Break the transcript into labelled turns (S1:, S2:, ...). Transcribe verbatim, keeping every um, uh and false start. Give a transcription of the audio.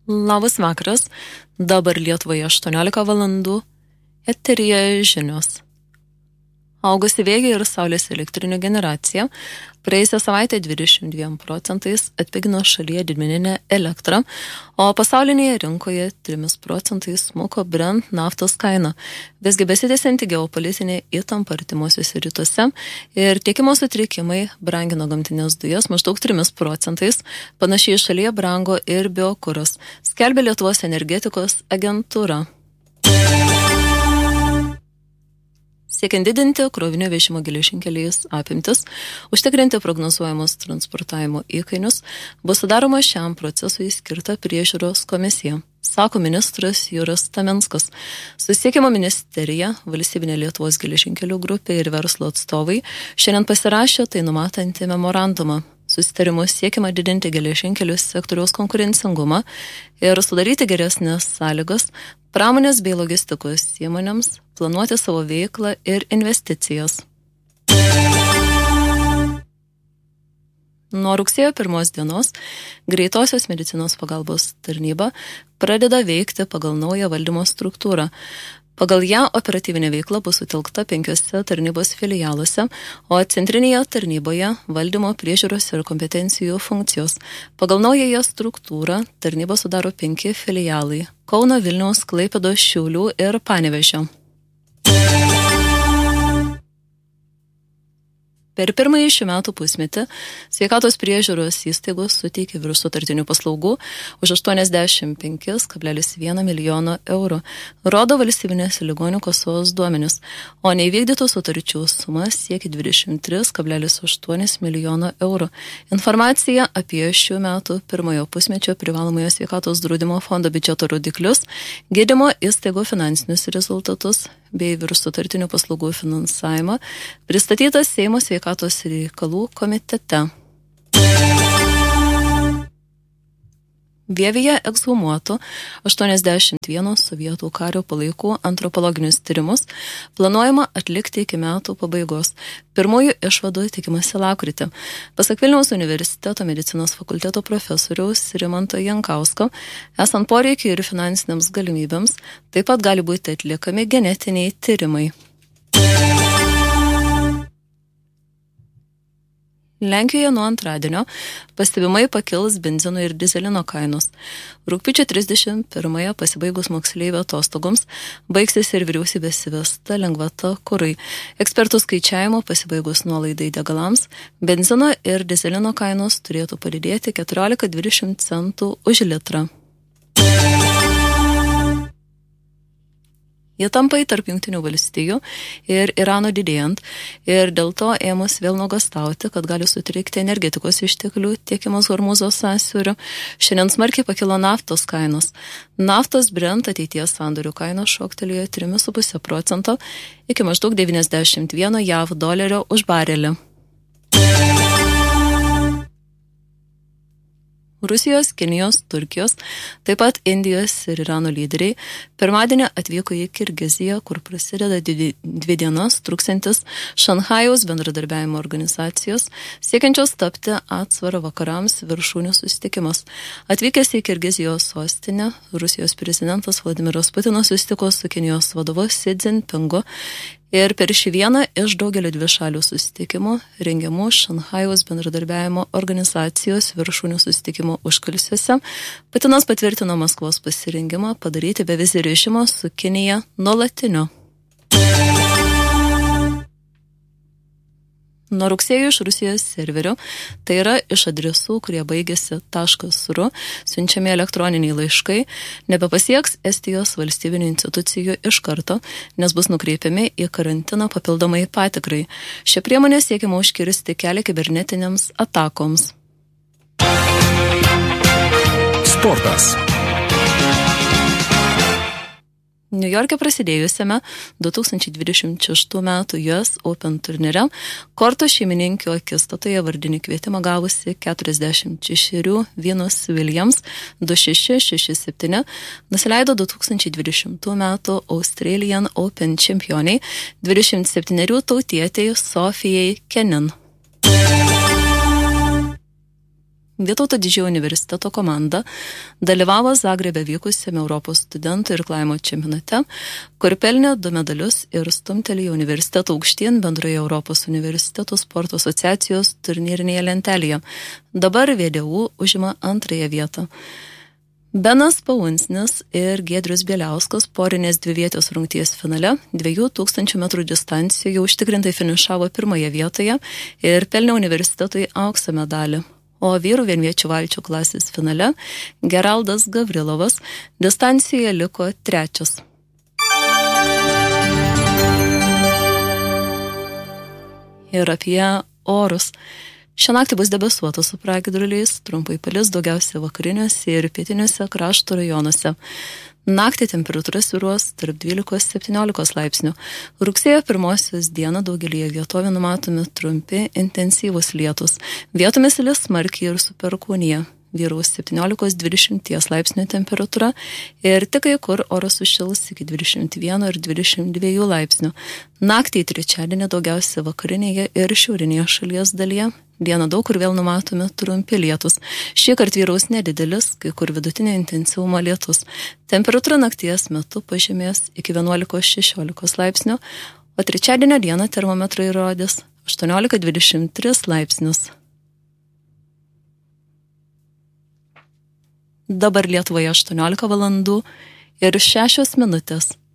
S1: Labas vakaras, dabar Lietuvoje aštuoniolika valandų, eteryje žinios. Augusi vėjo ir saulės elektrinių generacija praėjusią savaitę dvidešimt dviem procentais atpigino šalyje didmeninę elektrą, o pasaulinėje rinkoje trimis procentais smuko Brent naftos kaina. Visgi besitęsianti geopolitinė įtampa artimuosiuose rytuose ir tiekimo sutrikimai brangino gamtinės dujas maždaug trimis procentais, panašiai šalyje brango ir biokuras, skelbia Lietuvos energetikos agentūra. Siekiant didinti krovinio vežimo geležinkeliais apimtis, užtikrinti prognozuojamus transportavimo įkainius, bus sudaroma šiam procesui skirta priežiūros komisija, sako ministras Juras Tamenskas. Susisiekimo ministerija, valstybinė Lietuvos geležinkelių grupė ir verslo atstovai šiandien pasirašė tai numatantį memorandumą. Susitarimu siekiama didinti geležinkelių sektoriaus konkurencingumą ir sudaryti geresnės sąlygas pramonės bei logistikos įmonėms planuoti savo veiklą ir investicijas. Nuo rugsėjo pirmos dienos greitosios medicinos pagalbos tarnyba pradeda veikti pagal naują valdymo struktūrą. Pagal ją operatyvinė veikla bus sutelkta penkiose tarnybos filialuose, o centrinėje tarnyboje valdymo, priežiūros ir kompetencijų funkcijos. Pagal naująją struktūrą tarnybą sudaro penki filialai – Kauno, Vilniaus, Klaipėdos, Šiaulių ir Panevėžio. Per pirmąjį šių metų pusmetį sveikatos priežiūros įstaigos suteikė virš sutartinių paslaugų už aštuoniasdešimt penki kablelis vienas milijono eurų, rodo valstybinės ligonių kasos duomenis, o neįvykdytų sutarčių suma siekia dvidešimt tris kablelis aštuoni milijono eurų. Informacija apie šių metų pirmojo pusmečio privalomojo sveikatos draudimo fondo biudžeto rodiklius, gydymo įstaigų finansinius rezultatus bei virš sutartinių paslaugų finansavimą pristatytas Seimo sveikatos reikalų komitete. Vievyje ekshumuotų aštuoniasdešimt vieno sovietų kario palaikų antropologinius tyrimus planuojama atlikti iki metų pabaigos. Pirmųjų išvadų tikimasi lapkritį. Pasak Vilniaus universiteto medicinos fakulteto profesoriaus Rimanto Jankausko, esant poreikiai ir finansinėms galimybėms, taip pat gali būti atliekami genetiniai tyrimai. Lenkijoje nuo antradienio pastebimai pakils benzino ir dizelino kainos. Rugpjūčio trisdešimt pirmąją pasibaigus moksleivių atostogoms baigsis ir vyriausybės įvesta lengvata kurui. Ekspertų skaičiavimo pasibaigus nuolaidai degalams, benzino ir dizelino kainos turėtų padidėti keturiolika dvidešimt centų už litrą. Įtampai tarp Jungtinių valstijų ir Irano didėjant ir dėl to ėmus vėl nuogąstauti, kad gali sutrikti energetikos išteklių tiekimas Hormūzo sąsiauriu, šiandien smarkiai pakilo naftos kainos. Naftos Brent ateities sandorių kainos šoktelėjo tris su puse procento iki maždaug devyniasdešimt vieno jav dolerio už barelį. Rusijos, Kinijos, Turkijos, taip pat Indijos ir Irano lyderiai pirmadienį atvyko į Kirgiziją, kur prasideda dvi, dvi dienas truksantis Šanchajaus bendradarbiavimo organizacijos, siekiančios tapti atsvarą vakarams viršūnių susitikimas. Atvykęs į Kirgizijos sostinę, Rusijos prezidentas Vladimiras Putinas susitiko su Kinijos vadovu Xi Jinpingu. Ir per šį vieną iš daugelio dvišalių susitikimų rengiamų Šanchajaus bendradarbiavimo organizacijos viršūnių susitikimo užkulisiuose Putinas patvirtino Maskvos pasirengimą padaryti bevizį režimą su Kinija nuolatiniu. Nuo rugsėjo iš Rusijos serverių, tai yra iš adresų, kurie baigėsi .ru, siunčiami elektroniniai laiškai, nebepasieks Estijos valstybinių institucijų iš karto, nes bus nukreipiami į karantiną papildomai patikrai. Šią priemonę siekiama užkirsti kelią kibernetinėms atakoms.
S2: Sportas.
S1: Niujorke prasidėjusiame du tūkstančiai dvidešimt šeštų metų U S Open turnyre korto šeimininkių akistatoje vardinį kvietimą gavusi keturiasdešimt šešerių Venus Williams du šeši šeši septyni nusileido du tūkstančiai dvidešimtų metų Australian Open čempioniai dvidešimt septynerių tautietei Sofijai Kenin. Vytauto Didžiojo universiteto komanda dalyvavo Zagrebe vykusiame Europos studentų irklavimo čempionate, kur pelnė du medalius ir stumtelėjo universiteto aukštien bendroje Europos universitetų sporto asociacijos turnyrinėje lentelėje. Dabar V D U užima antrąją vietą. Benas Paunsnis ir Giedrius Bieliauskas porinės dvivietės rungties finale dviejų tūkstančių metrų distancijoje užtikrintai finišavo pirmoje vietoje ir pelnė universitetui auksą medalį. O vyrų vienviečių valčių klasės finale Geraldas Gavrilovas distancijoje liko trečias. Ir apie orus. Šią naktį bus debesuota su pragiedruliais, trumpai palis daugiausia vakariniuose ir pietiniuose krašto rajonuose. Naktį temperatūra svyruos tarp dvylikos septyniolikos laipsnių. Rugsėjo pirmosios dieną daugelį vietovių numatomi trumpi, intensyvūs lietus. Vietomis lis smarkiai ir su perkūnija. Vyraus septyniolikos dvidešimt laipsnių temperatūra ir tik kai kur oras sušils iki dvidešimt vieno ir dvidešimt dviejų laipsnių. Naktį trečiadienį daugiausia vakarinėje ir šiaurinėje šalies dalyje. Dieną daug kur vėl numatomi trumpi lietus. Šįkart vyraus nedidelis, kai kur vidutinio intensyvumo lietus. Temperatūra nakties metu pažemės iki vienuolikos šešiolikos laipsnių, o trečiadienio dieną termometrai rodys aštuoniolika dvidešimt tris laipsnius. Dabar Lietuvoje aštuoniolika valandų ir šešios minutės.